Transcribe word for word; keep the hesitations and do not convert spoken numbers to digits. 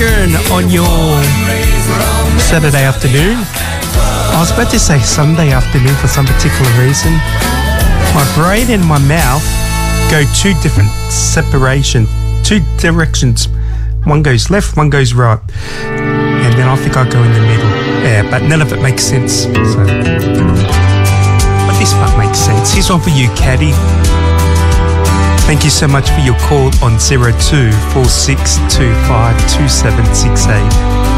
Morgan on your Saturday afternoon. I was about to say Sunday afternoon for some particular reason. My brain and my mouth go two different separation, two directions. One goes left, one goes right. And then I think I go in the middle. Yeah, but none of it makes sense. So. But this part makes sense. Here's one for you, Caddy. Thank you so much for your call on zero two four six two five two seven six eight.